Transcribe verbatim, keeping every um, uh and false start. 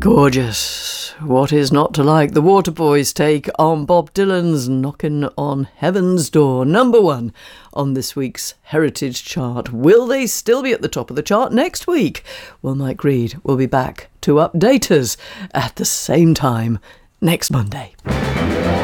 Gorgeous. What is not to like? The Waterboys take on Bob Dylan's Knockin' on Heaven's Door, number one on this week's Heritage Chart. Will they still be at the top of the chart next week? Well, Mike Reid will be back to update us at the same time next Monday.